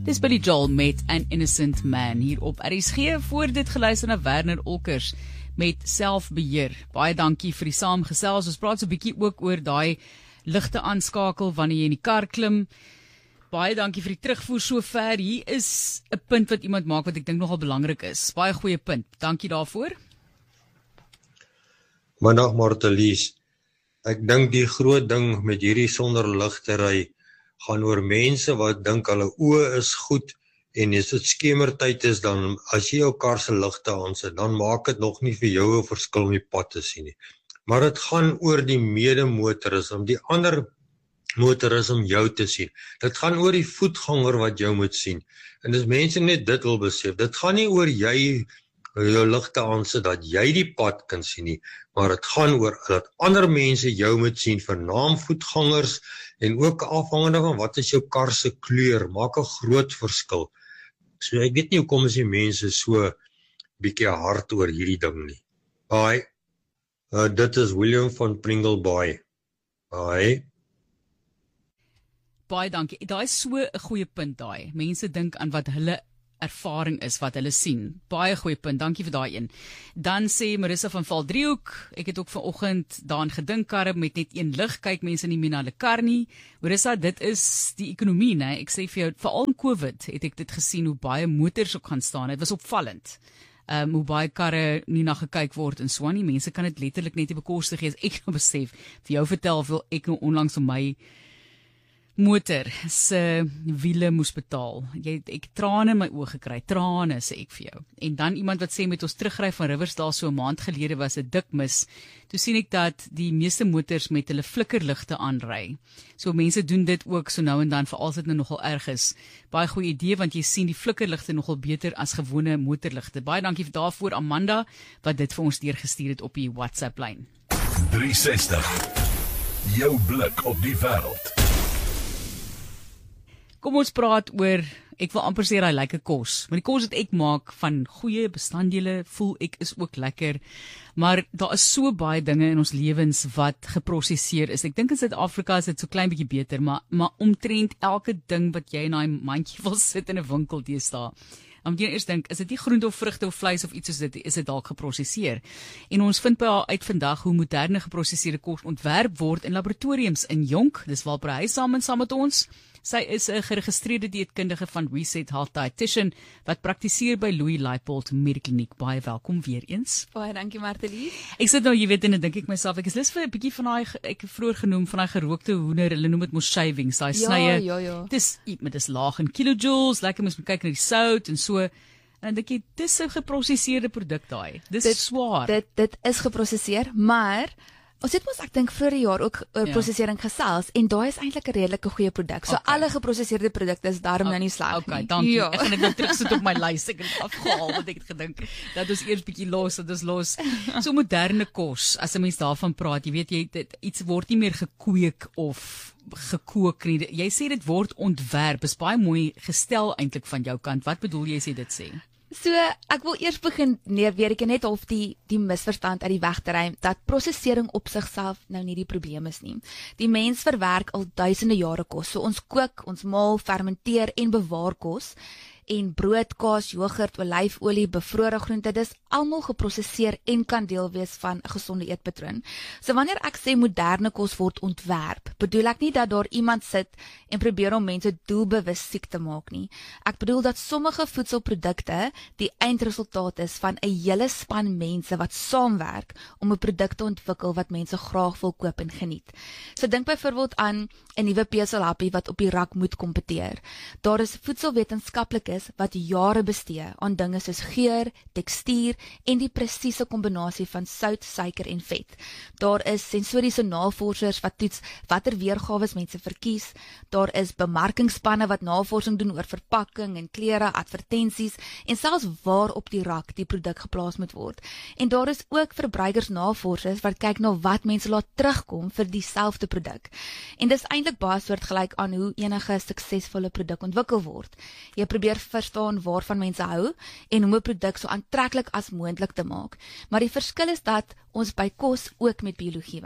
Dis Billy Joel met An Innocent Man hier op RSG. Voor dit geluister na Werner Olkers met Selfbeheer. Baie dankie vir die saamgesels. Ons praat so 'n bietjie ook oor daai ligte aanskakel wanneer jy in die kar klim. Baie dankie vir die terugvoer sover. Hier is 'n punt wat iemand maak wat ek dink nogal belangrik is. Baie goeie punt. Dankie daarvoor. Middag Martelies. Ek dink die groot ding met hierdie sonder ligtery gaan oor mense wat dink hulle oë is goed en as dit skemertyd is dan as jy jou kar se ligte aansit, dan maak dit nog nie vir jou 'n verskil om die pad te sien nie. Maar dit gaan oor die medemotoris om die ander motoris om jou te sien. Dit gaan oor die voetganger wat jou moet sien. En as mense net dit wil besef, dit gaan nie oor jy jou ligte aansit dat jy die pad kan sien nie, maar dit gaan oor dat ander mense jou moet sien, vernaam voetgangers en ook afhangende van wat is jou kar se kleur, maak 'n groot verskil. So ek weet nie hoekom is die mense so bietjie hard oor hierdie ding nie. Bye. Dit is William van Pringle Bay. Bye. Baie dankie. Daai is so 'n goeie punt daai. Mense dink aan wat hulle ervaring is, wat hulle sien. Baie goeie punt, dankie vir daai een. Dan sê Marissa van Valdriehoek, ek het ook vanoggend daaraan gedink, karre met net een lig, kyk mense nie meer na hulle kar nie. Marissa, dit is die ekonomie, né? Ek sê vir jou, veral in COVID het ek dit gesien, hoe baie motors ook gaan staan, dit was opvallend. Hoe baie karre nie na gekyk word en so aan nie, mense kan dit letterlik net nie bekostig nie, as ek nou besef, vir jou vertel, wil ek nou onlangs om my motor se wiele moes betaal. Ek trane in my oë gekry, trane sê ek vir jou. En dan iemand wat sê met ons terugry van Riversdal so 'n maand gelede was 'n dik mis. Toe sien ek dat die meeste motors met hulle flikkerligte aanry. So mense doen dit ook so nou en dan, veral as dit nou nogal erg is. Baie goeie idee want jy sien die flikkerligte nogal beter as gewone motorligte. Baie dankie daarvoor Amanda wat dit vir ons deurgestuur het op die WhatsApp lyn. 360. Jou blik op die wêreld. Kom ons praat oor, ek wil amper sê hy lekker kos, maar die kos wat ek maak van goeie bestanddele, voel ek is ook lekker, maar daar is so baie dinge in ons lewens wat geprosesseer is. Ek dink in Suid-Afrika is dit so klein bietjie beter, maar omtrent elke ding wat jy in daai mandjie wil sit in 'n winkel deesdae. Dan moet jy eers dink, is dit nie groente of vrugte of vleis of iets soos dit, is dit dalk geprosesseer. En ons vind by haar uit vandag hoe moderne geprosesseerde kos ontwerp word in laboratoriums in Jonk. Dis waar hy saam met ons. Sy is 'n geregistreerde dieetkundige van Reset Health Dietitian wat praktiseer by Louis Leipold Medikliniek. Baie welkom weer eens. Baie dankie Martelie. Ek sit nou, jy weet, en dan dink ek myself, ek is lus vir 'n bietjie van daai, ek het vroeër genoem van daai gerookte hoender, hulle noem dit mos shavings, daai snye. Ja. Dis laag in kilojoules, lekker mens moet kyk na die sout en so. En dan dink jy, dis 'n geprosesseerde produk daai. Dis swaar. Dit is geprosesseer, maar ons het mos ek dink vroeër jaar ook oor prosesering gesels en daai is eintlik 'n redelike goeie produk. So alle geprosesseerde produkte is daarom nou nie sleg nie. Okay, dankie. Ja. Ek gaan dit nou terugsit op my lys. Ek het afgehaal want ek het gedink dat ons eers bietjie los. So moderne kos, as 'n mens daarvan praat, jy weet iets word nie meer gekweek of gekook nie. Jy sê dit word ontwerp. Is baie mooi gestel eintlik van jou kant. Wat bedoel jy sê dit sê? So, ek wil eers begin weer ek net half die misverstand uit die weg te ruim, dat prosesering op sigself nou nie die probleem is nie. Die mens verwerk al duisende jare kos, so ons kook, ons maal, fermenteer en bewaar kos, en brood, kaas, yoghurt, olyfolie, bevrore groente, dis almal geprosesseer en kan deel wees van 'n gesonde eetpatroon. So wanneer ek sê moderne kos word ontwerp, bedoel ek nie dat daar iemand sit en probeer om mense doelbewus siek te maak nie. Ek bedoel dat sommige voedselprodukte die eindresultaat is van 'n hele span mense wat saamwerk om 'n produk te ontwikkel wat mense graag wil koop en geniet. So dink byvoorbeeld aan 'n nuwe peselhappie wat op die rak moet kompeteer. Daar is voedselwetenskaplikes wat jare bestee aan dinge soos geur, tekstuur en die presiese kombinasie van sout, suiker en vet. Daar is sensoriese navorsers wat toets watter weergawe mense verkies. Daar is bemarkingsspanne wat navorsing doen oor verpakking en kleure, advertensies en selfs waar op die rak die produk geplaas moet word. En daar is ook verbruikersnavorsers wat kyk na wat mense laat terugkom vir dieselfde produk. En dis eintlik baie soortgelyk aan hoe enige suksesvolle produk ontwikkel word. Jy probeer verstaan waarvan mense hou en hoe 'n produk so aantreklik as moontlik te maak. Maar die verskil is dat ons by kos ook met biologie werk.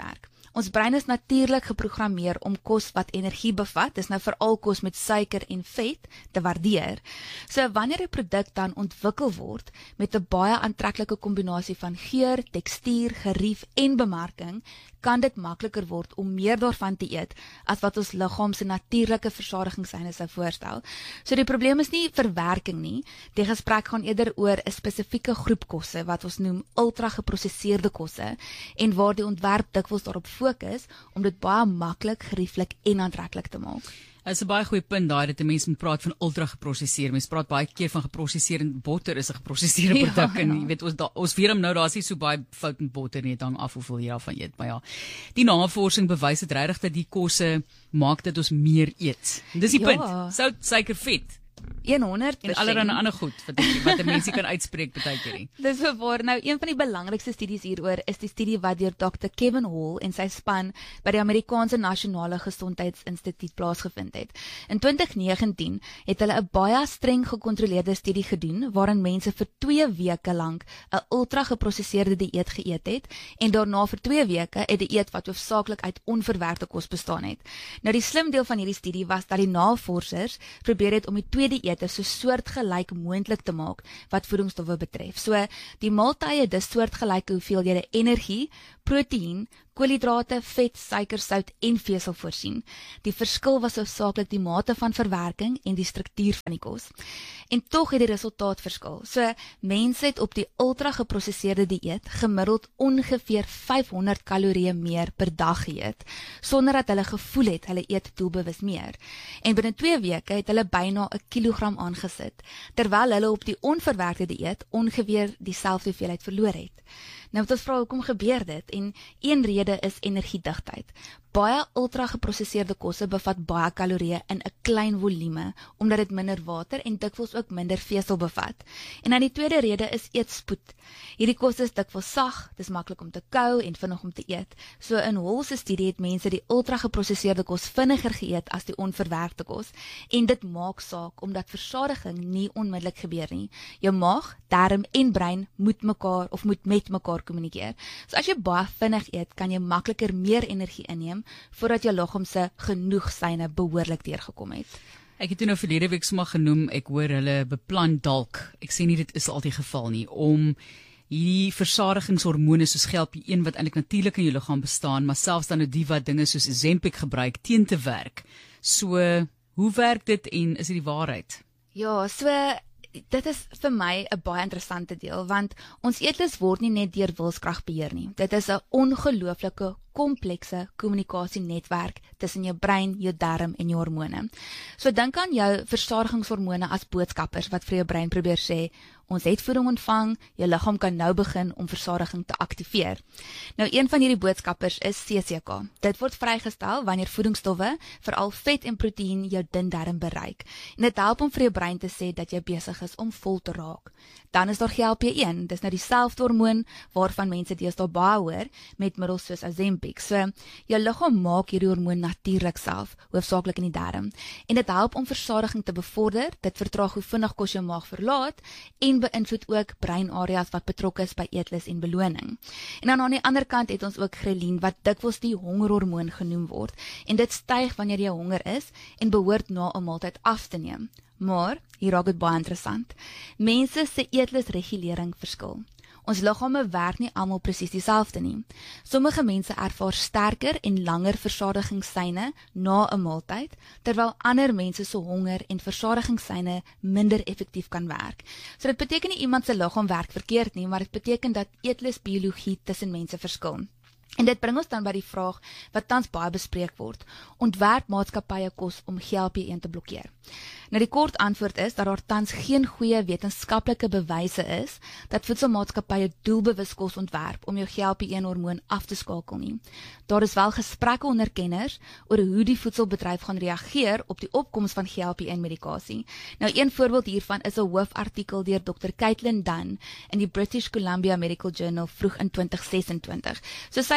Ons brein is natuurlik geprogrammeer om kos wat energie bevat, dis nou veral kos met suiker en vet, te waardeer. So wanneer 'n produk dan ontwikkel word met 'n baie aantreklike kombinasie van geur, tekstuur, gerief en bemarking, kan dit makliker word om meer daarvan te eet as wat ons liggaam se natuurlike versadigingsyne sou voorstel. So die probleem is nie verwerking nie, die gesprek gaan eerder oor 'n spesifieke groep kosse wat ons noem ultra geprosesseerde kosse en waar die ontwerp dikwels daarop fokus om dit baie maklik, gerieflik en aantreklik te maak. Dit is 'n baie goeie punt daai dat mense moet praat van ultra geprosesseer. Mense praat baie keer van geprosesseerde botter is 'n geprosesseerde produk en jy weet ons weet hom nou daar's nie so baie fout met botter nie, dit hang af hoeveel jy daarvan eet, maar ja. Die navorsing bewys dit regtig dat die kosse maak dat ons meer eet. En dis die punt. Sout, suiker, vet 100% en allerlei ander goed wat 'n mensie kan uitspreek baie keer nie. Dis waar. Nou een van die belangrikste studies hieroor is die studie wat deur Dr. Kevin Hall en sy span by die Amerikaanse Nasionale Gesondheidsinstituut plaasgevind het. In 2019 het hulle 'n baie streng gekontroleerde studie gedoen waarin mense vir 2 weke lank 'n ultra geprosesseerde dieet geëet het en daarna vir 2 weke 'n dieet wat hoofsaaklik uit onverwerkte kos bestaan het. Nou die slim deel van hierdie studie was dat die navorsers probeer het om die twee dieete so soortgelyk moontlik te maak wat voedingsstowwe betref. So die maaltye dis soortgelyke hoeveelhede energie, proteïen, koolhidrate, vet, suiker, sout en vesel voorsien. Die verskil was hoofsaaklik die mate van verwerking en die struktuur van die kos. En tog het die resultaat verskil. So mense het op die ultra geprosesseerde dieet gemiddeld ongeveer 500 kalorieë meer per dag geëet, sonder dat hulle gevoel het hulle eet doelbewus meer. En binne 2 weke het hulle byna 1 kilogram aangesit, terwyl hulle op die onverwerkte dieet ongeveer dieselfde hoeveelheid verloor het. Nou wat ons vra, hoekom gebeur dit? En een rede is energiedigtheid. Baie ultra geprosesseerde kosse bevat baie kalorieë in 'n klein volume, omdat dit minder water en dikwels ook minder vesel bevat. En dan die tweede rede is eetspoed. Hierdie kosse is dikwels sag, dis maklik om te kou en vinnig om te eet. So in Hall se studie het mense die ultra geprosesseerde kos vinniger geëet as die onverwerkte kos. En dit maak saak omdat versadiging nie onmiddellik gebeur nie. Jou maag, darm en brein moet met mekaar kommunikeer. So as jy baie vinnig eet, kan jy makliker meer energie inneem voordat jou liggaam se genoegsyne behoorlik deurgekom het. Ek het toe nou verlede week sommer genoem, ek hoor hulle beplan dalk, ek sê nie dit is altyd die geval nie, om hierdie versadigingshormone soos GLP-1 wat eintlik natuurlik in jou liggaam bestaan, maar selfs dan nou die wat dinge soos Ozempic gebruik teen te werk. So, hoe werk dit en is dit die waarheid? Ja, so dit is vir my 'n baie interessante deel, want ons eetlus word nie net deur wilskrag beheer nie. Dit is 'n ongelooflike komplekse kommunikasienetwerk tussen jou brein, jou darm en jou hormone. So dink aan jou versadigingshormone as boodskappers wat vir jou brein probeer sê, ons het voeding ontvang, jou liggaam kan nou begin om versadiging te aktiveer. Nou een van hierdie boodskappers is CCK. Dit word vrygestel wanneer voedingsstowwe, veral vet en proteïen, jou dun darm bereik. En dit help om vir jou brein te sê dat jy besig is om vol te raak. Dan is daar GLP-1, dis nou dieselfde hormoon waarvan mense deesdae baie hoor met middels soos Ozempic. So jou liggaam maak hierdie hormoon natuurlik self, hoofsaaklik in die darm. En dit help om versadiging te bevorder, dit vertraag hoe vinnig kos jou maag verlaat en beïnvloed ook breinareas wat betrokke is by eetlus en beloning. En dan aan die ander kant het ons ook grelin wat dikwels die hongerhormoon genoem word. En dit styg wanneer jy honger is en behoort na 'n maaltyd af te neem. Maar hier raak dit baie interessant. Mense se eetlusregulering verskil. Ons liggame werk nie almal presies dieselfde nie. Sommige mense ervaar sterker en langer versadigingsyne na 'n maaltyd, terwyl ander mense se honger en versadigingsyne minder effektief kan werk. So dit beteken nie iemand se liggaam werk verkeerd nie, maar dit beteken dat eetlusbiologie tussen mense verskil. En dit bring ons dan by die vraag wat tans baie bespreek word. Ontwerp maatskappye kos om GLP-1 te blokkeer? Nou die kort antwoord is dat daar tans geen goeie wetenskaplike bewyse is dat voedselmaatskappye doelbewus kos ontwerp om jou GLP-1 hormoon af te skakel nie. Daar is wel gesprekke onder kenners oor hoe die voedselbedryf gaan reageer op die opkoms van GLP-1 medikasie. Nou een voorbeeld hiervan is 'n hoofartikel deur Dr. Caitlin Dunn in die British Columbia Medical Journal vroeg in 2026. So sy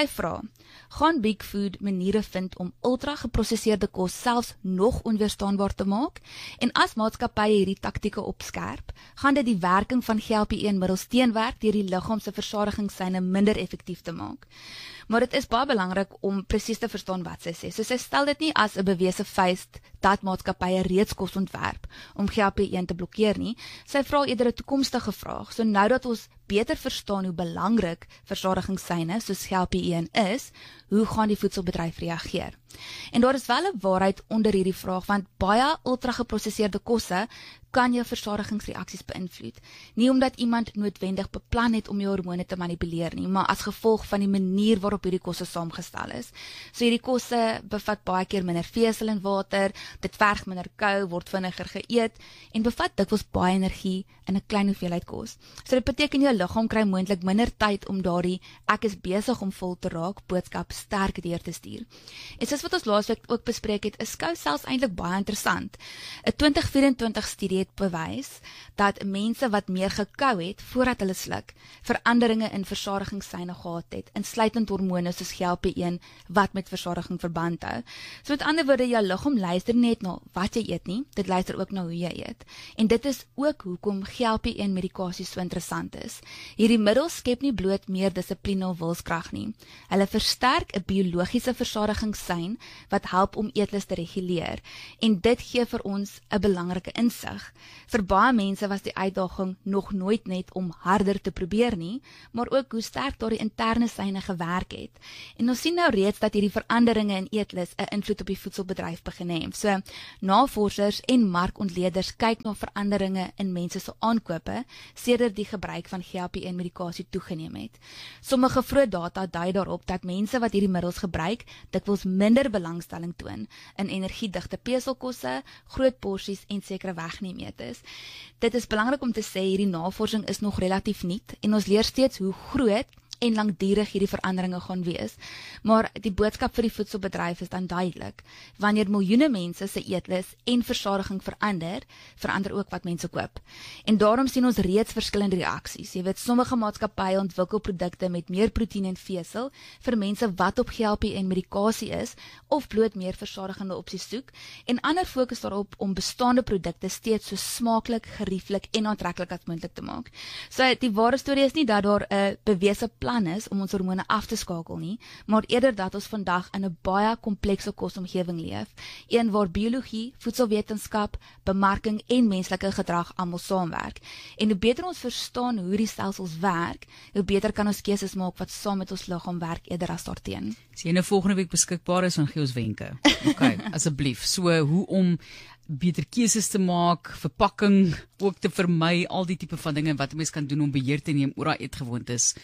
Sy vra: gaan Big Food maniere vind om ultra geprosesseerde kos selfs nog onweerstaanbaar te maak? En as maatskappye hierdie taktieke opskerp, gaan dit die werking van GLP-1-middels teenwerk deur die liggaam se versadigingssyne minder effektief te maak. Maar dit is baie belangrik om presies te verstaan wat sy sê. So sy stel dit nie as 'n bewese feit dat maatskappye reeds kos ontwerp om GLP-1 te blokkeer nie. Sy vra eerder 'n toekomstige vraag. So nou dat ons beter verstaan hoe belangrik versadigingssyne soos GLP-1 is, hoe gaan die voedselbedryf reageer? En daar is wel 'n waarheid onder hierdie vraag, want baie ultra-geprosesseerde kosse kan jou versadigingsreaksies beïnvloed. Nie omdat iemand noodwendig beplan het om jou hormone te manipuleer nie, maar as gevolg van die manier waarop hierdie kosse saamgestel is. So hierdie kosse bevat baie keer minder vesel en water, dit verg minder kou, word vinniger geëet en bevat dikwels baie energie in 'n klein hoeveelheid kos. So dit beteken jou liggaam kry moontlik minder tyd om daardie ek is besig om vol te raak boodskap sterk deur te stuur. En soos wat ons laasweek ook bespreek het, is kou selfs eintlik baie interessant. 'n 2024 studie het bewys dat mense wat meer gekou het voordat hulle sluk, veranderinge in versadigingssyne gehad het, insluitend hormone soos GLP-1 wat met versadiging verband hou. So met ander woorde, jou liggaam luister net na wat jy eet nie, dit luister ook na hoe jy eet. En dit is ook hoekom GLP-1 medikasie so interessant is. Hierdie middels skep nie bloot meer dissipline of wilskrag nie. Hulle versterk 'n biologiese versadigingssyn wat help om eetlus te reguleer. En dit gee vir ons 'n belangrike insig. Vir baie mense was die uitdaging nog nooit net om harder te probeer nie, maar ook hoe sterk daardie interne syne gewerk het. En ons sien nou reeds dat hierdie veranderinge in eetlus 'n invloed op die voedselbedryf begin hê. So, navorsers en markontleeders kyk na veranderinge in mense se aankope sedert die gebruik van GLP-1 medikasie toegeneem het. Sommige vroeë data dui daarop dat mense wat hierdie middels gebruik, dikwels minder belangstelling toon in energiedigte peselkosse, groot porsies en sekere wegneemetes. Dit is belangrik om te sê hierdie navorsing is nog relatief nuut en ons leer steeds hoe groot en langdurig hierdie veranderinge gaan wees. Maar die boodskap vir die voedselbedryf is dan duidelik. Wanneer miljoene mense se eetlus en versadiging verander ook wat mense koop. En daarom sien ons reeds verskillende reaksies. Jy weet, sommige maatskappye ontwikkel produkte met meer proteïen en vesel vir mense wat op GLP-1 medikasie is of bloot meer versadigende opsies soek, en ander fokus daarop om bestaande produkte steeds so smaaklik, gerieflik en aantreklik as moontlik te maak. So die ware storie is nie dat daar 'n bewese plan is om ons hormone af te skakel nie, maar eerder dat ons vandag in 'n baie komplekse kosomgewing leef, een waar biologie, voedselwetenskap, bemarking en menslike gedrag almal saamwerk. En hoe beter ons verstaan hoe die stelsels werk, hoe beter kan ons keuses maak wat saam met ons liggaam werk eerder as daarteen. As jy nou volgende week beskikbaar is, dan gee ons wenke. Okay, asseblief. So hoe om beter keuses te maak, verpakking ook te vermy, al die tipe van dinge wat 'n mens kan doen om beheer te neem oor daai eetgewoontes.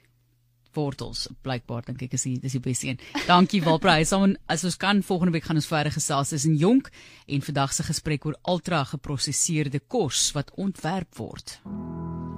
Wortels, blykbaar dink ek is die beste een. Dankie Walprey. As ons kan, volgende week gaan ons verder gesels. Dis in Jonk en vandag se gesprek oor ultra geprosesseerde kos wat ontwerp word.